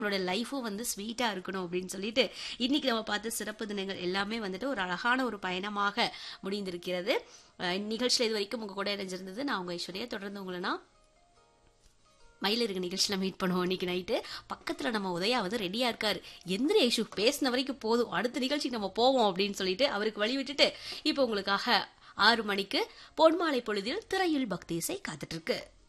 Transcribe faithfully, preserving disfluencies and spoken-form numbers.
நம்மளோட லைஃபும் வந்து ஸ்வீட்டா இருக்கணும் அப்படின்னு சொல்லிட்டு இன்னைக்கு நம்ம பார்த்த சிறப்பு தினங்கள் எல்லாமே வந்துட்டு ஒரு அழகான ஒரு பயணமாக முடிந்திருக்கிறது. அஹ் நிகழ்ச்சியில இது வரைக்கும் உங்க கூட இணைஞ்சிருந்தது நான் உங்க ஐஸ்வர்யா. தொடர்ந்து உங்களை நான் மயில இருக்க நிகழ்ச்சியில மீட் பண்ணுவோம் இன்னைக்கு நைட்டு. பக்கத்துல நம்ம உதயா வந்து ரெடியா இருக்காரு. எந்திரி ஐஷு, பேசின வரைக்கும் போதும், அடுத்த நிகழ்ச்சிக்கு நம்ம போவோம் அப்படின்னு சொல்லிட்டு அவருக்கு வழி விட்டுட்டு இப்போ உங்களுக்காக ஆறு மணிக்கு பொன்மாலை பொழுதில் திரையில் பக்தி இசை காத்துட்டு இருக்கு.